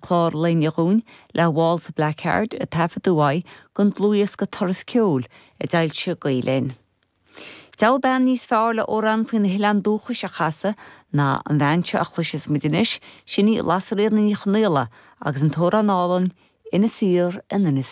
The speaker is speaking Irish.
chlár leiniagún le bháil sa Blackheart a tafaúhaid gon dlúias go toras ceol a dailte gaoilein. Del ben níos fearr le órán faoin na Hileán dúchais a chasa ná an bhainte a chluisis mudinis sinní lasréad na ní chnéile agus an tóra nálan ina sír in